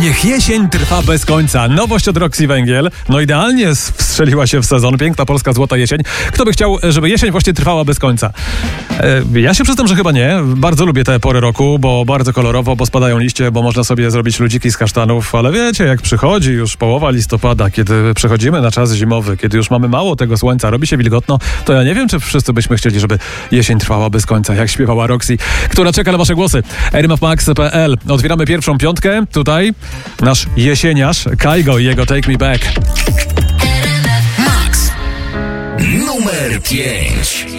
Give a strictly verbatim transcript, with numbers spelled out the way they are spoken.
Niech jesień trwa bez końca. Nowość od Roxy Węgiel. No idealnie wstrzeliła się w sezon. Piękna polska złota jesień. Kto by chciał, żeby jesień właśnie trwała bez końca? E, ja się przyznam, że chyba nie. Bardzo lubię te pory roku, bo bardzo kolorowo, bo spadają liście, bo można sobie zrobić ludziki z kasztanów, ale wiecie, jak przychodzi już połowa listopada, kiedy przechodzimy na czas zimowy, kiedy już mamy mało tego słońca, robi się wilgotno, to ja nie wiem, czy wszyscy byśmy chcieli, żeby jesień trwała bez końca, jak śpiewała Roxy, która czeka na wasze głosy. r m f max kropka p l. Otwieramy pierwszą piątkę. Tutaj nasz jesieniarz Kaigo i jego Take Me Back. Max numer pięć.